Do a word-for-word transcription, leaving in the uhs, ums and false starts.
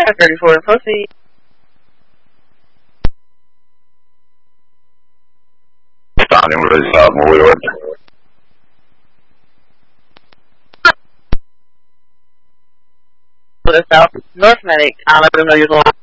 thirty-four, proceed. Standing really south and leeward. To the south, North Medic, Alabama, you're